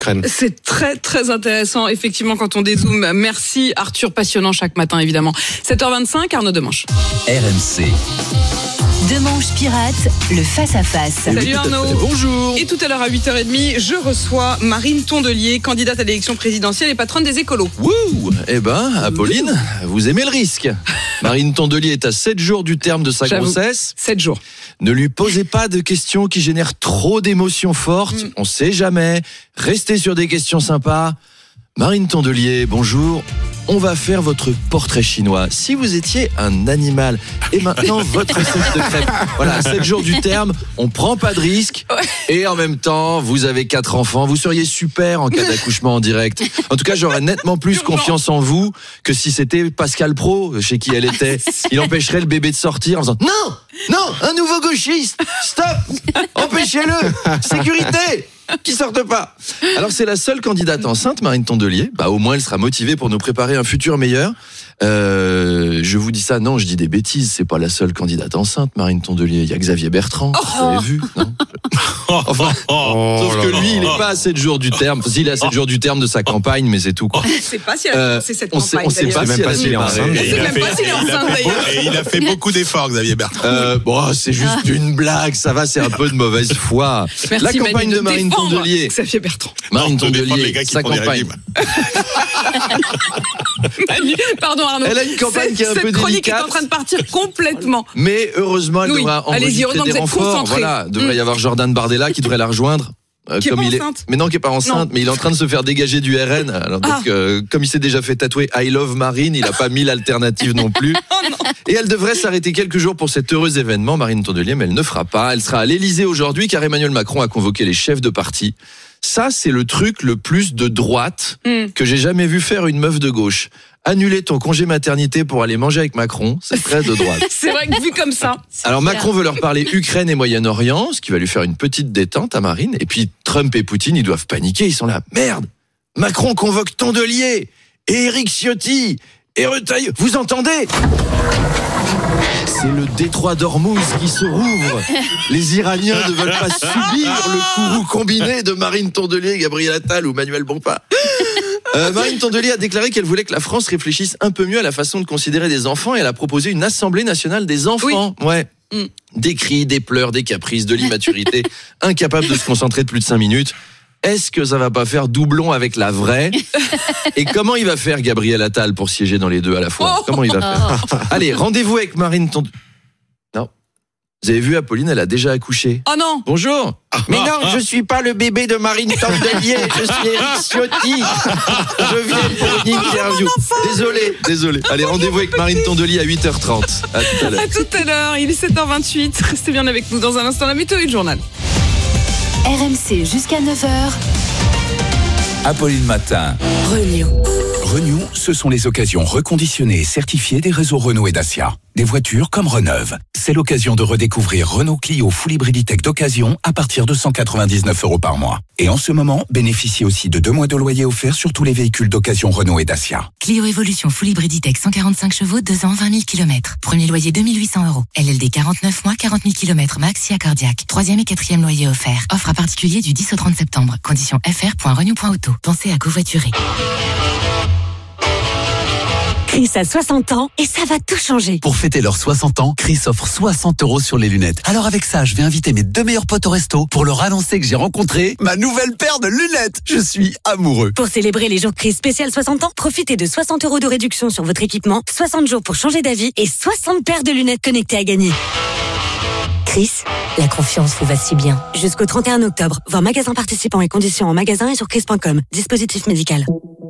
Crème. C'est très très intéressant, effectivement, quand on dézoome. Merci Arthur, passionnant chaque matin, évidemment. 7h25, Arnaud Demanche. RMC. Demanche pirate, le face-à-face. Salut Arnaud. Bonjour. Et tout à l'heure à 8h30, je reçois Marine Tondelier, candidate à l'élection présidentielle et patronne des écolos. Wouh. Eh ben, Apolline, vous aimez le risque. Marine Tondelier est à 7 jours du terme de sa grossesse. 7 jours. Ne lui posez pas de questions qui génèrent trop d'émotions fortes. On sait jamais. Restez sur des questions sympas. Marine Tondelier, bonjour. On va faire votre portrait chinois. Si vous étiez un animal, et maintenant votre recette de crêpes. Voilà, 7 jours du terme, on prend pas de risque. Et en même temps, vous avez 4 enfants. Vous seriez super en cas d'accouchement en direct. En tout cas, j'aurais nettement plus confiance en vous que si c'était Pascal Praud chez qui elle était. Il empêcherait le bébé de sortir en faisant non, un nouveau gauchiste. Stop, empêchez-le. Sécurité. Qui sortent pas. Alors c'est la seule candidate enceinte, Marine Tondelier. Au moins elle sera motivée pour nous préparer un futur meilleur. Je vous dis ça, non, je dis des bêtises. C'est pas la seule candidate enceinte, Marine Tondelier. Il y a Xavier Bertrand. Vous avez vu, non? Enfin, sauf que lui, il est pas à 7 jours du terme. Il est à 7 jours du terme de sa campagne, mais c'est tout, quoi. On ne sait pas si elle a commencé cette campagne. On sait pas si elle est enceinte. On sait même pas s'il est enceinte d'ailleurs. Et il a fait beaucoup d'efforts, Xavier Bertrand. C'est juste une blague, ça va, c'est un peu de mauvaise foi. Merci, la campagne de Marine Tondelier. Xavier Bertrand. Marine Tondelier, sa campagne. Pardon Arnaud. Elle a une campagne qui est un peu délicate. Cette chronique est en train de partir complètement. Mais heureusement, elle devra enregistrer des renforts. Voilà, devrait y avoir Jordan Bardella qui devrait la rejoindre. Qui est pas enceinte. Mais non, qui est pas enceinte, mais il est en train de se faire dégager du RN. Alors donc, comme il s'est déjà fait tatouer I Love Marine, il a pas mis l'alternative non plus. Et elle devrait s'arrêter quelques jours pour cet heureux événement, Marine Tondelier, mais elle ne fera pas. Elle sera à l'Élysée aujourd'hui car Emmanuel Macron a convoqué les chefs de parti. Ça, c'est le truc le plus de droite que j'ai jamais vu faire une meuf de gauche. Annuler ton congé maternité pour aller manger avec Macron, c'est très de droite. C'est vrai que vu comme ça. Alors Macron veut leur parler Ukraine et Moyen-Orient, ce qui va lui faire une petite détente à Marine. Et puis Trump et Poutine, ils doivent paniquer, ils sont là. Merde, Macron convoque Tondelier et Éric Ciotti et Retailleau. Vous entendez ? C'est le détroit d'Ormuz qui se rouvre. Les Iraniens ne veulent pas subir le courroux combiné de Marine Tondelier, Gabriel Attal ou Manuel Bompard. Marine Tondelier a déclaré qu'elle voulait que la France réfléchisse un peu mieux à la façon de considérer des enfants et elle a proposé une assemblée nationale des enfants. Oui. Ouais. Des cris, des pleurs, des caprices, de l'immaturité, incapable de se concentrer de plus de 5 minutes. Est-ce que ça va pas faire doublon avec la vraie ? Et comment il va faire Gabriel Attal pour siéger dans les deux à la fois ? Comment il va faire ? Allez, rendez-vous avec Marine Tondelier. Non. Vous avez vu, Apolline, elle a déjà accouché. Oh non. Bonjour. Mais non, je suis pas le bébé de Marine Tondelier, je suis Éric Ciotti. Je viens pour une interview. Désolé. Allez, rendez-vous avec Marine Tondelier à 8h30. À tout à l'heure. À tout à l'heure, il est 7h28. Restez bien avec nous dans un instant, la météo et le journal. RMC jusqu'à 9h. Apolline Matin. Renew, ce sont les occasions reconditionnées et certifiées des réseaux Renault et Dacia. Des voitures comme Reneuve. C'est l'occasion de redécouvrir Renault Clio Full Hybriditech d'occasion à partir de 199 € par mois. Et en ce moment, bénéficiez aussi de 2 mois de loyer offert sur tous les véhicules d'occasion Renault et Dacia. Clio Evolution Full Hybriditech 145 chevaux, 2 ans, 20 000 km. Premier loyer 2 800 €. LLD 49 mois, 40 000 km max, SIA cardiaque. 3e et 4e loyer offert. Offre à particulier du 10 au 30 septembre. Conditions fr.renew.auto. Pensez à covoiturer. Chris a 60 ans et ça va tout changer. Pour fêter leurs 60 ans, Chris offre 60 € sur les lunettes. Alors avec ça, je vais inviter mes 2 meilleurs potes au resto pour leur annoncer que j'ai rencontré ma nouvelle paire de lunettes. Je suis amoureux. Pour célébrer les jours Chris spécial 60 ans, profitez de 60 € de réduction sur votre équipement, 60 jours pour changer d'avis et 60 paires de lunettes connectées à gagner. Chris, la confiance vous va si bien. Jusqu'au 31 octobre, voir magasin participant et conditions en magasin et sur chris.com. Dispositif médical.